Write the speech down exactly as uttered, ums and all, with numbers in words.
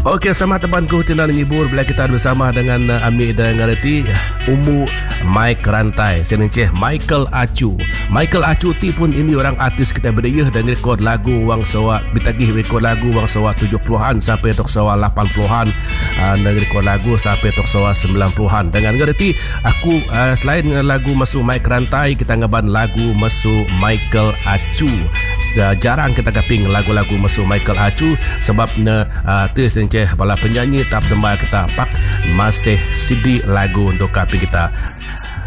Okey, selamat temanku tinggal menghibur. Bila kita bersama dengan uh, Ami dan Ngareti Umu Mike Rantai Senenceh Michael Acu. Michael Acu ti pun ini orang artis kita berdaya dan rekod lagu wang sewa bitagih rekod lagu wang sewa tujuh puluhan sampai tok sewa lapan puluhan uh, dan rekod lagu sampai tok sewa sembilan puluhan. Dengan Ngareti aku uh, selain lagu masuk Mike Rantai, kita ngaban lagu masuk Michael Acu. Uh, jarang kita kaping lagu-lagu masuk Michael Acu sebab ne uh, artis dan ceh bala penyanyi tak demai kita pak masih sidi lagu untuk kaping kita.